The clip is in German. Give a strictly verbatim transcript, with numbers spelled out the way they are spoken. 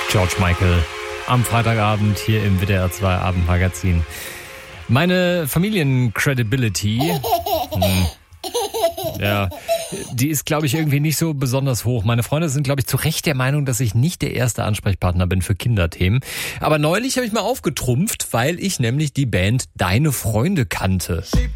George Michael am Freitagabend hier im W D R zwei Abendmagazin. Meine Familiencredibility, hm, ja, die ist, glaube ich, irgendwie nicht so besonders hoch. Meine Freunde sind, glaube ich, zu Recht der Meinung, dass ich nicht der erste Ansprechpartner bin für Kinderthemen. Aber neulich habe ich mal aufgetrumpft, weil ich nämlich die Band Deine Freunde kannte.